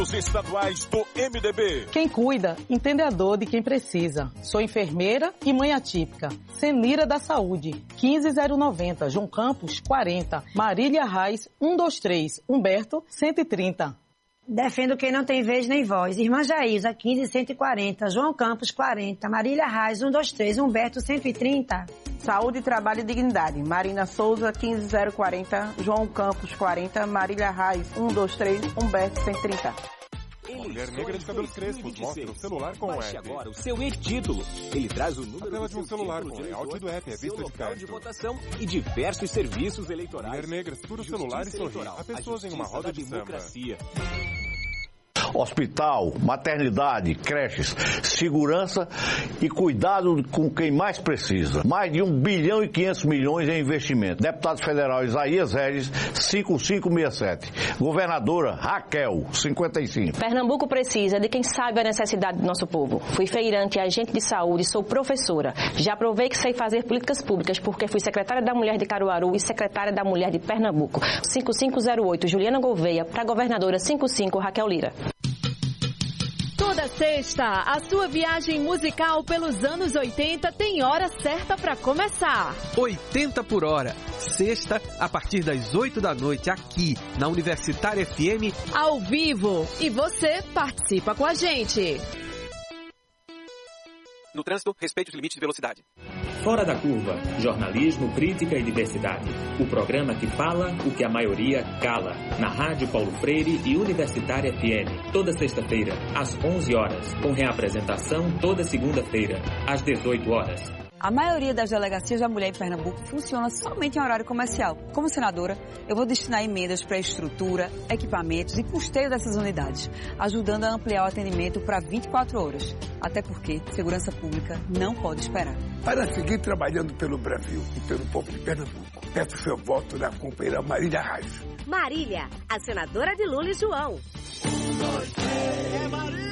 Os estaduais do MDB. Quem cuida, entende a dor de quem precisa. Sou enfermeira e mãe atípica. Senira da Saúde, 15090, João Campos, 40. Marília Reis, 123, Humberto, 130. Defendo quem não tem vez nem voz. Irmã Jaísa, 15140. João Campos, 40. Marília Reis, 123, Humberto, 130. Saúde, Trabalho e Dignidade. Marina Souza, 15040. João Campos, 40. Marília Reis, 123, Humberto, 130. Uma mulher negra de cabelos crespos mostra o celular com o app. Agora o seu e-título. Ele traz o número a tela de um celular com o layout do app é vista de perto. De votação e diversos serviços eleitorais. Mulher negra segura o celular e sorri a pessoas em uma roda de samba. Hospital, maternidade, creches, segurança e cuidado com quem mais precisa. Mais de 1 bilhão e 500 milhões em investimento. Deputado federal Isaías Regis, 5567. Governadora Raquel, 55. Pernambuco precisa de quem sabe a necessidade do nosso povo. Fui feirante, agente de saúde, sou professora. Já provei que sei fazer políticas públicas porque fui secretária da Mulher de Caruaru e secretária da Mulher de Pernambuco. 5508, Juliana Gouveia, para governadora 55, Raquel Lira. Toda sexta, a sua viagem musical pelos anos 80 tem hora certa para começar. 80 por hora. Sexta, a partir das 8 da noite, aqui na Universitária FM. Ao vivo. E você participa com a gente. No trânsito, respeite os limites de velocidade. Fora da Curva, jornalismo, crítica e diversidade. O programa que fala o que a maioria cala. Na Rádio Paulo Freire e Universitária FM. Toda sexta-feira, às 11 horas. Com reapresentação toda segunda-feira, às 18 horas. A maioria das delegacias da mulher em Pernambuco funciona somente em horário comercial. Como senadora, eu vou destinar emendas para estrutura, equipamentos e custeio dessas unidades, ajudando a ampliar o atendimento para 24 horas. Até porque segurança pública não pode esperar. Para seguir trabalhando pelo Brasil e pelo povo de Pernambuco, peço seu voto na companheira Marília Reis. Marília, a senadora de Lula e João. 1, 2, 3. É Marília!